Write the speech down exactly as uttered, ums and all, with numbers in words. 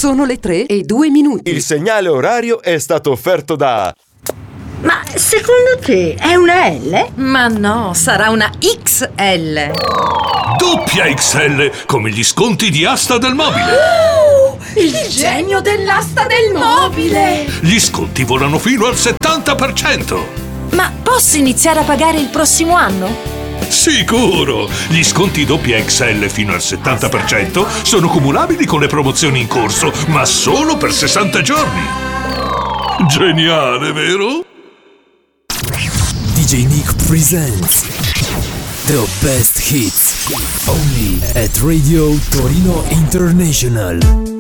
Sono le tre e due minuti. Il segnale orario è stato offerto da... Ma secondo te è una L? Ma no, sarà una X L. Doppia X L, come gli sconti di Asta del Mobile. Oh, il genio dell'asta del mobile. Gli sconti volano fino al settanta per cento. Ma posso iniziare a pagare il prossimo anno? Sicuro! Gli sconti doppia X L fino al settanta per cento sono cumulabili con le promozioni in corso, ma solo per sessanta giorni. Geniale, vero? D J Nick presents the best hits only at Radio Torino International.